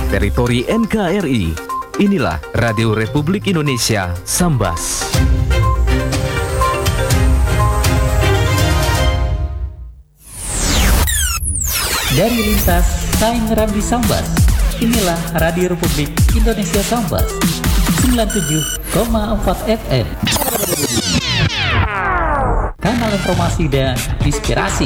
teritori NKRI. Inilah Radio Republik Indonesia Sambas. Dari lintas Tangerang di Sambas, inilah Radio Republik Indonesia Sambas 97,4 FM. Kanal informasi dan inspirasi.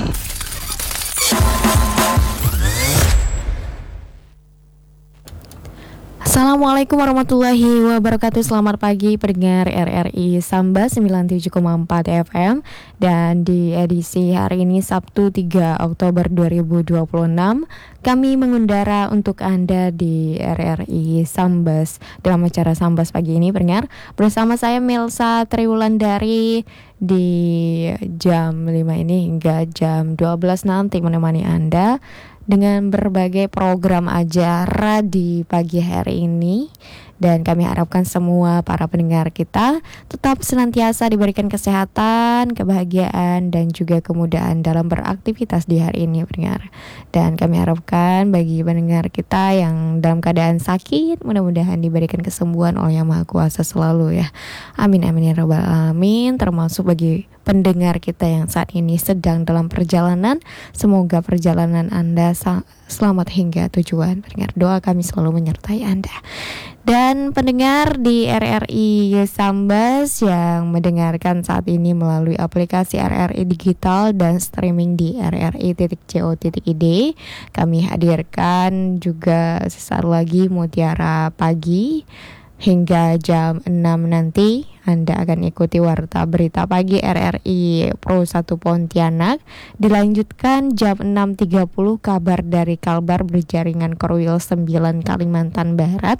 Assalamualaikum warahmatullahi wabarakatuh. Selamat pagi pendengar RRI Sambas 97,4 FM. Dan di edisi hari ini Sabtu 3 Oktober 2026, kami mengundara untuk Anda di RRI Sambas dalam acara Sambas pagi ini pendengar. Bersama saya Melsa Triwulandari di jam 5 ini hingga jam 12 nanti menemani Anda dengan berbagai program acara di pagi hari ini. Dan kami harapkan semua para pendengar kita tetap senantiasa diberikan kesehatan, kebahagiaan, dan juga kemudahan dalam beraktivitas di hari ini pendengar. Dan kami harapkan bagi pendengar kita yang dalam keadaan sakit, mudah-mudahan diberikan kesembuhan oleh Yang Maha Kuasa selalu ya. Amin amin ya rabbal alamin. Termasuk bagi pendengar kita yang saat ini sedang dalam perjalanan, semoga perjalanan Anda selamat hingga tujuan. Pendengar, doa kami selalu menyertai Anda. Dan pendengar di RRI Sambas yang mendengarkan saat ini melalui aplikasi RRI Digital dan streaming di rri.co.id, kami hadirkan juga sesaat lagi Mutiara Pagi. Hingga jam 6 nanti Anda akan ikuti Warta Berita Pagi RRI Pro 1 Pontianak. Dilanjutkan jam 6.30 kabar dari Kalbar berjaringan Korwil 9 Kalimantan Barat.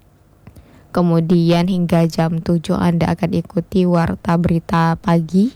Kemudian hingga jam 7 Anda akan ikuti Warta Berita Pagi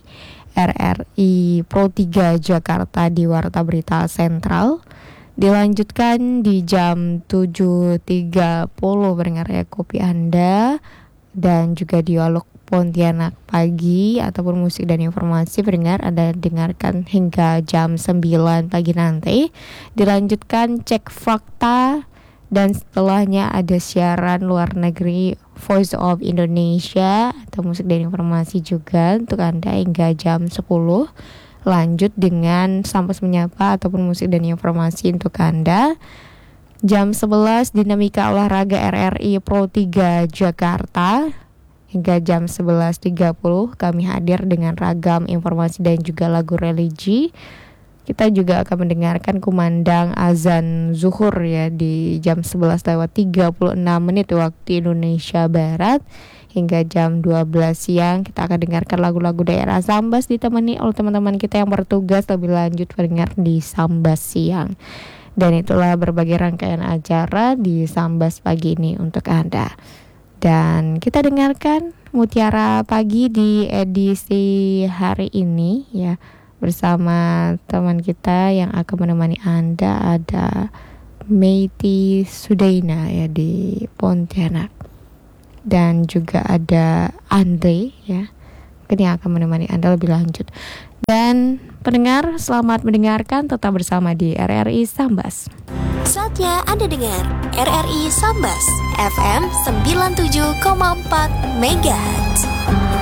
RRI Pro 3 Jakarta di Warta Berita Sentral. Dilanjutkan di jam 7.30 pendengar ya, kopi Anda dan juga dialog Pontianak pagi ataupun musik dan informasi pendengar Anda dengarkan hingga jam 9 pagi nanti. Dilanjutkan cek fakta dan setelahnya ada siaran luar negeri Voice of Indonesia atau musik dan informasi juga untuk Anda hingga jam 10. Lanjut dengan Sambas Menyapa ataupun musik dan informasi untuk Anda. Jam 11 Dinamika Olahraga RRI Pro 3 Jakarta. Hingga jam 11.30 kami hadir dengan ragam informasi dan juga lagu religi. Kita juga akan mendengarkan kumandang azan zuhur ya di jam 11:36 waktu Indonesia Barat. Hingga jam 12 siang kita akan dengarkan lagu-lagu daerah Sambas ditemani oleh teman-teman kita yang bertugas lebih lanjut mendengar di Sambas siang. Dan itulah berbagai rangkaian acara di Sambas pagi ini untuk Anda. Dan kita dengarkan Mutiara Pagi di edisi hari ini ya, bersama teman kita yang akan menemani Anda ada Meiti Sudaina ya di Pontianak. Dan juga ada Andre ya, mungkin yang akan menemani Anda lebih lanjut. Dan pendengar selamat mendengarkan, tetap bersama di RRI Sambas. Saatnya Anda dengar RRI Sambas FM 97,4 MHz.